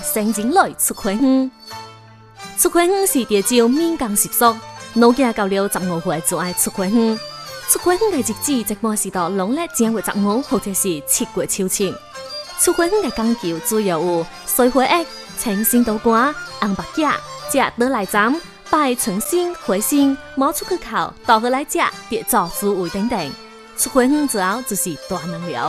生前来出开园。出开园是潮州民间习俗，老家到了15岁就爱出开园。出开园嘅日子，即满是到农历正月15或者是7月秋千。出开园嘅讲究主要有水花鸭、青心豆干、红白鸡、食倒来斩、拜春仙、花仙、摸出去口、倒回来食、叠灶煮位等等。出开园之后就是大人了。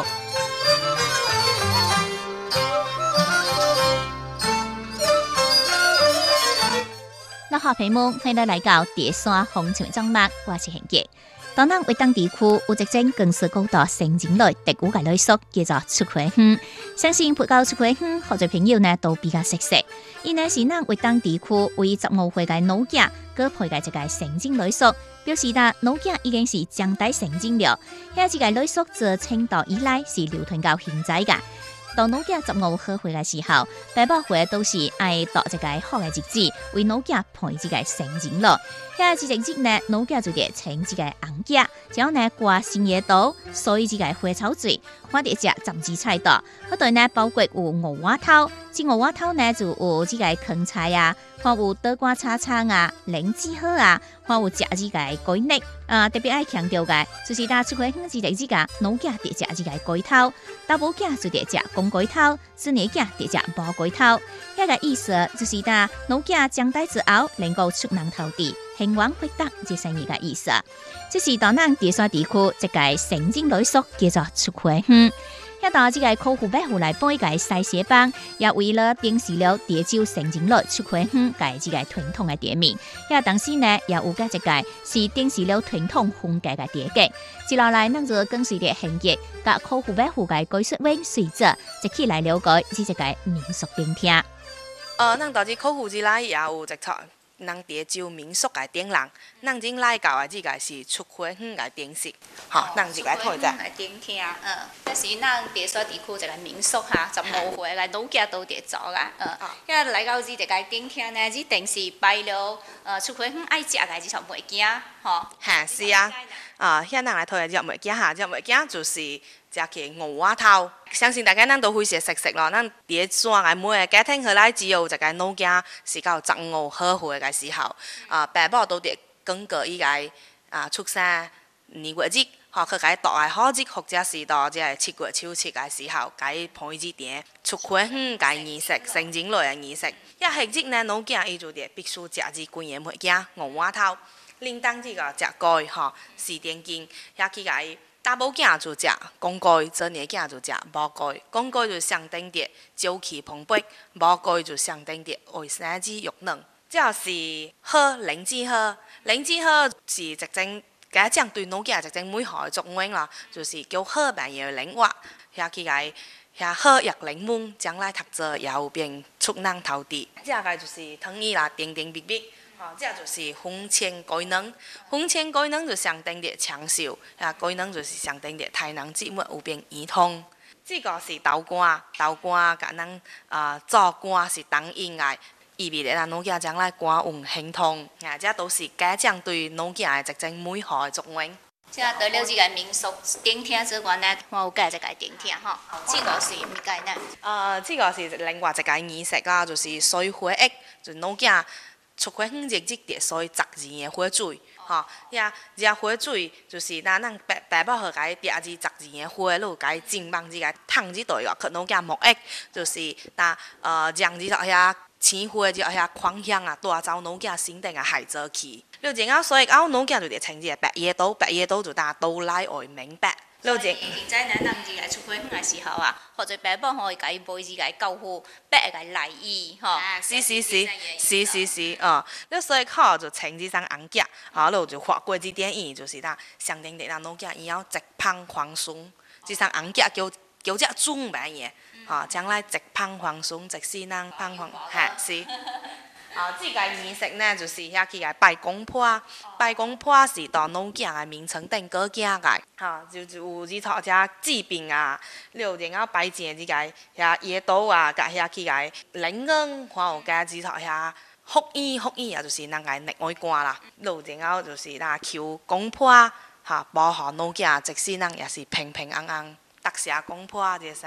那好朋友，欢迎来到第三风情张目，我是贤杰。当咱为当地区有一种更是高度生情类特有嘅礼俗，叫做出开园。相信配到出开园，好多朋友呢都比较熟悉。伊呢是咱为当地区为15岁嘅老囝，佮配嘅一个成情礼俗，表示啦老囝已经是将大成情了。遐一个礼俗自清代以来是流传到现在噶。当老囝15好岁嘅时候，大部分都是爱度一个好嘅日子，为老囝配一个成情咯。遐这个日呢，老囝就得穿一个红夹，然后呢挂新叶刀，所以一个花草水，看得只杂志菜刀。嗰度呢包括有五花头，这五花头呢就有这个芹菜啊，还有倒瓜叉叉啊、灵芝核啊，还有食这个鸡肉啊。特别爱强调嘅，就是打出开园这个日个，老囝得食这个鸡头，大母囝就得食公鸡头，子女囝得食母鸡头。遐个意思就是打老囝将大之后，能够出人头地。兴旺发达这生意嘅意思，这是到咱第三地区一个成情礼俗，叫做出开园。遐到这个客户百户来办一个西鞋帮，也为了展示了潮州成情乐出开园嘅这个传统嘅店面。遐当时呢，也有个一个是展示了传统风格嘅店格。接落来，咱就跟随着行业，甲客户百户嘅技术员随者，一起来了解这个民俗店厅。 咱到这客户之内也有一撮。咱潮州民俗嘅灯笼，咱今来教嘅这个是出开园嘅灯饰，吼，咱就来看一下。 嘅灯厅，这是咱第三地区一个民俗哈，15岁嘅老囝都得做啦，遐来到这个灯厅呢，这定是摆了出开园爱食嘅这种物件，吼。 哈，是啊，遐咱来睇下只物件哈，只物件就是。食起五花头，相信大家咱都会熟悉咯。咱伫山嘅每个家庭下来，只有一个老囝是到15好岁嘅时候，爸母都得经过伊个出生年月日，吼，去甲伊度个好日，或者是到即个7月秋7嘅时候，甲伊捧一点出开园嘅仪式，成情类嘅仪式。遐迄日呢，老囝伊就得必须食这几个物件五花头，另当这个食鸡，吼，4点斤，遐去甲伊。大母囝就食公鸡，子女囝就食母鸡。公鸡就相等着朝气蓬勃，母鸡就相等着卫生纸玉嫩。这是好灵芝好，灵芝好是一种家长对老囝一种美好的祝愿啦，就是叫好万叶灵活，遐去个遐好叶灵门，将来读书也有变出人头地。这个就是汤伊啦，甜甜蜜蜜。这就是风前鸡卵，风前鸡卵就相等着长寿，鸡卵就是相等着太阳节目有变圆通。这个是豆干，豆干甲咱做干是当应的，意味着咱老囝将来官运亨通。这都是家长对老囝的一种美好的祝愿。 即除了这个民俗灯厅之外呢，我有介一个灯厅吼，这个是咩概念？ 这个是另外一个仪式啦，就是水花鸭，就是老囝。出开园日得所12个火水，吼，遐这火水就是咱爸母互甲伊抓这12个火，落甲伊浸放这个烫这对个，可能叫木鸭，就是让这遐青火这遐狂香啊，带走老囝身体个害走去。了然后所以老囝就得穿这个白叶刀，白叶刀就刀来为明白。 所以现在呢，咱这个出开园的时候啊，或者爸母可以甲伊买这个高富白个内衣，吼。 是，了所以靠就穿这双红夹，了就画过这点印，就是相当的咱老囝以后一胖放松，这双红夹叫这准白嘢，将来一胖放松，一世人胖放，是。这个仪式呢，就是遐去个拜公婆，拜公婆是到老囝的名称顶过行个，就有这套遮治病啊，了然后摆正这个遐椰刀啊，甲遐去个灵恩，还有加这套遐福衣啊，就是咱个内外官啦，了然后就是求公婆，保护老囝，即使人也是平平安安，特赦公婆这些。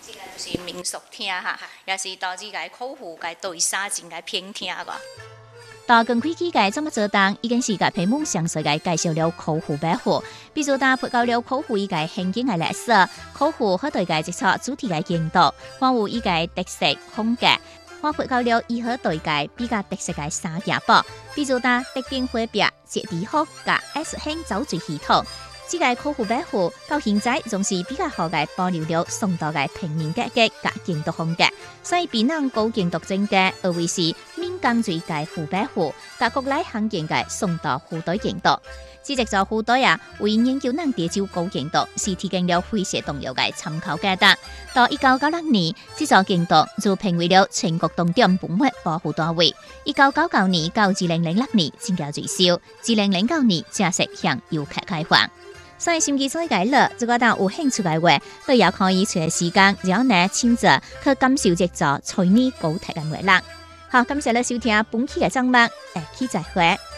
這個就是民俗廳哈，也是導致個口戶個對沙真個偏聽個。 到近幾期嘅這麼做檔，已經是個屏幕詳細嘅介紹了口戶白虎，比如打配到了口戶依個現今嘅歷史，口戶好對個接觸主題嘅引導，還有依個特色風格，還配到了以好對個比較特色嘅沙野寶，比如打特定會表接地學甲 S 興走最系統。這個口戶白虎到現在仲是比較好嘅保留了宋代嘅平面格局甲建築風格，所以比能高建築整嘅而為是民間最嘅虎白虎，甲國內罕見嘅宋代虎隊建築。只隻做虎隊為研究能地招高建築，是提供了詼諧動搖嘅參考價值。到1996年，這座建築就評為了全國重點文物保護單位。1999年到2006年先交最少，2009年正式向遊客開放。所以心機所解了，如果大家有興趣嘅話，都也可以隨時間，只要你親自去感受這座翠泥高鐵嘅魅力。好，感謝你收聽本期嘅節目，下期再會。